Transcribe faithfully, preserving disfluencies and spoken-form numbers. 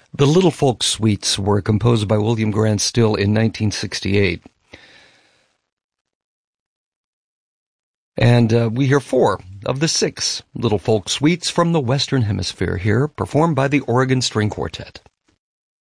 The Little Folk Suites were composed by William Grant Still in nineteen sixty-eight. And uh, we hear four of the six Little Folk Suites from the Western Hemisphere here, performed by the Oregon String Quartet.